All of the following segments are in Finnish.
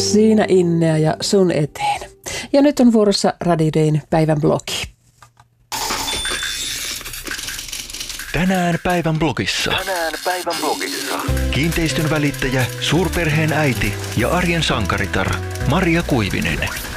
Siinä Innea ja sun eteen. Ja nyt on vuorossa Radidayn päivän blogi. Tänään päivän blogissa. Kiinteistön välittäjä, suurperheen äiti ja arjen sankaritar Maria Kuivinen.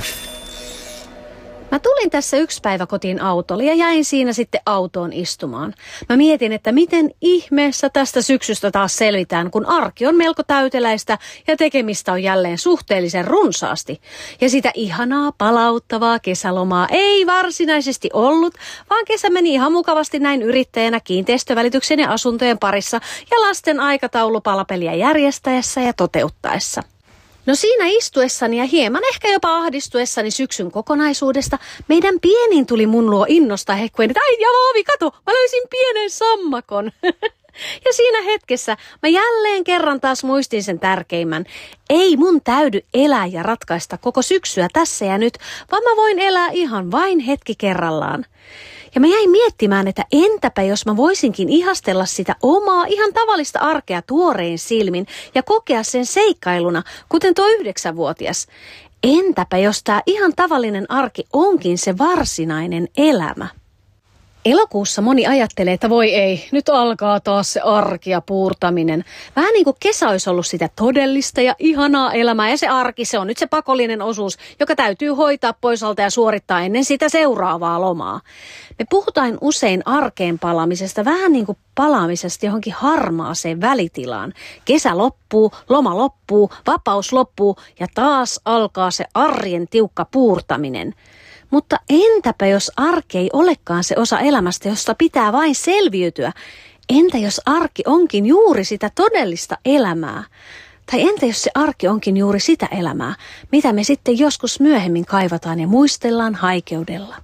Mä tulin tässä yksi päivä kotiin autolle ja jäin siinä sitten autoon istumaan. Mä mietin, että miten ihmeessä tästä syksystä taas selvitään, kun arki on melko täyteläistä ja tekemistä on jälleen suhteellisen runsaasti. Ja sitä ihanaa, palauttavaa kesälomaa ei varsinaisesti ollut, vaan kesä meni ihan mukavasti näin yrittäjänä kiinteistövälityksen ja asuntojen parissa ja lasten aikataulupalapeliä järjestäessä ja toteuttaessa. No siinä istuessani ja hieman ehkä jopa ahdistuessani syksyn kokonaisuudesta, meidän pienin tuli mun luo innosta hehkuen, että ai Javovi, kato, mä löysin pienen sammakon. Ja siinä hetkessä mä jälleen kerran taas muistin sen tärkeimmän. Ei mun täydy elää ja ratkaista koko syksyä tässä ja nyt, vaan mä voin elää ihan vain hetki kerrallaan. Ja mä jäin miettimään, että entäpä jos mä voisinkin ihastella sitä omaa ihan tavallista arkea tuorein silmin ja kokea sen seikkailuna, kuten tuo 9-vuotias. Entäpä jos tää ihan tavallinen arki onkin se varsinainen elämä? Elokuussa moni ajattelee, että voi ei, nyt alkaa taas se arki ja puurtaminen. Vähän niin kuin kesä olisi ollut sitä todellista ja ihanaa elämää ja se arki, se on nyt se pakollinen osuus, joka täytyy hoitaa pois alta ja suorittaa ennen sitä seuraavaa lomaa. Me puhutaan usein arkeen palaamisesta vähän niin kuin palaamisesta johonkin harmaaseen välitilaan. Kesä loppuu, loma loppuu, vapaus loppuu ja taas alkaa se arjen tiukka puurtaminen. Mutta entäpä jos arki ei olekaan se osa elämästä, josta pitää vain selviytyä? Entä jos arki onkin juuri sitä todellista elämää? Tai entä jos se arki onkin juuri sitä elämää, mitä me sitten joskus myöhemmin kaivataan ja muistellaan haikeudella?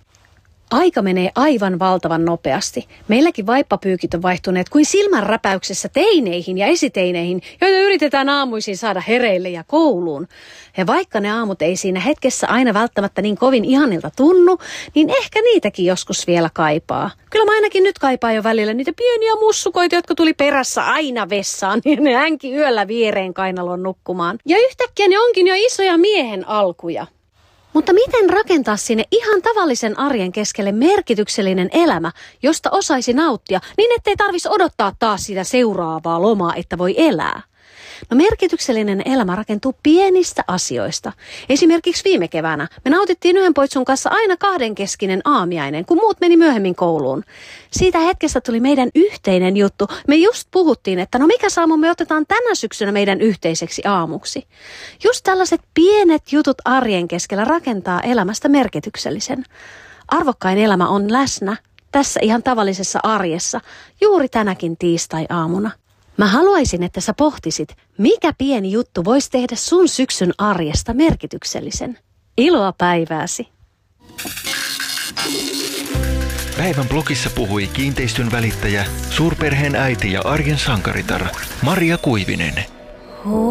Aika menee aivan valtavan nopeasti. Meilläkin vaippapyykit on vaihtuneet kuin silmänräpäyksessä teineihin ja esiteineihin, joita yritetään aamuisin saada hereille ja kouluun. Ja vaikka ne aamut ei siinä hetkessä aina välttämättä niin kovin ihanilta tunnu, niin ehkä niitäkin joskus vielä kaipaa. Kyllä mä ainakin nyt kaipaan jo välillä niitä pieniä mussukoita, jotka tuli perässä aina vessaan, niin ne hänki yöllä viereen kainalon nukkumaan. Ja yhtäkkiä ne onkin jo isoja miehen alkuja. Mutta miten rakentaa sinne ihan tavallisen arjen keskelle merkityksellinen elämä, josta osaisi nauttia, niin ettei tarvitsisi odottaa taas sitä seuraavaa lomaa, että voi elää? No merkityksellinen elämä rakentuu pienistä asioista. Esimerkiksi viime keväänä me nautittiin yhden poitsun kanssa aina kahdenkeskinen aamiainen, kun muut meni myöhemmin kouluun. Siitä hetkestä tuli meidän yhteinen juttu. Me just puhuttiin, että no mikä aamu me otetaan tänä syksynä meidän yhteiseksi aamuksi. Just tällaiset pienet jutut arjen keskellä rakentaa elämästä merkityksellisen. Arvokkain elämä on läsnä tässä ihan tavallisessa arjessa juuri tänäkin tiistai-aamuna. Mä haluaisin, että sä pohtisit, mikä pieni juttu voisi tehdä sun syksyn arjesta merkityksellisen. Iloa päivääsi! Päivän blogissa puhui kiinteistön välittäjä, suurperheen äiti ja arjen sankaritar Maria Kuivinen.